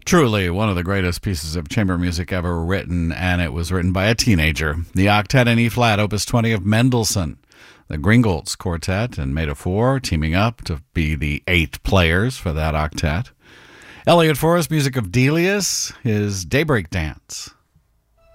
Truly one of the greatest pieces of chamber music ever written, and it was written by a teenager. The Octet in E-flat, Opus 20 of Mendelssohn. The Gringolds Quartet and Meta 4 teaming up to be the 8 players for that octet. Elliot Forrest, music of Delius, his Daybreak Dance.